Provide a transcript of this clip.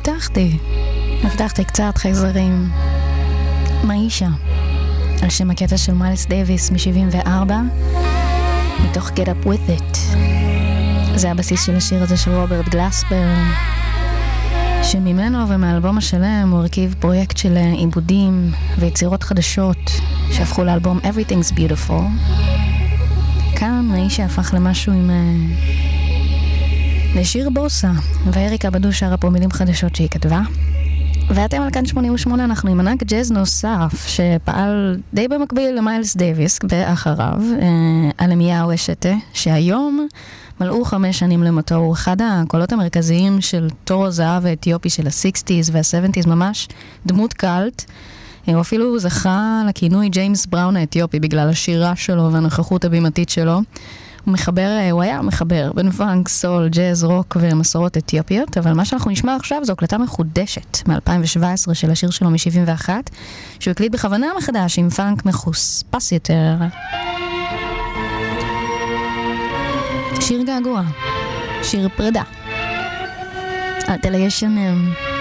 הבטחתי קצת חייזרים. מאישה, על שם הקטע של מיילס דייביס מ-74, מתוך Get Up With It. זה הבסיס של השיר הזה של רוברט גלספר, שממנו ומהאלבום השלם הוא הרכיב פרויקט של עיבודים ויצירות חדשות שהפכו לאלבום Everything's Beautiful. כאן מאישה הפך למשהו עם לשיר בוסה, ואריקה בדו שרה פה מילים חדשות שהיא כתבה. ואתם על כאן 88, אנחנו עם ענק ג'אז נוסף שפעל די במקביל למיילס דייביס ואחריו, אלמיהו אשטה, שהיום מלאו 5 שנים למותו. הוא אחד הקולות המרכזיים של תור הזהב האתיופי של ה-60s וה-70s, ממש דמות קלט. הוא אפילו זכה לכינוי ג'יימס בראון האתיופי בגלל השירה שלו והנוכחות הבימתית שלו. הוא היה מחבר בין פאנק, סול, ג'אז, רוק ומסורות אתיופיות, אבל מה שאנחנו נשמע עכשיו זו הקלטה מחודשת מ-2017 של השיר שלו מ-71, שהוא הקליט בכוונה מחדש עם פאנק מחוספס יותר. שיר געגוע, שיר פרידה. אל תליה שנים.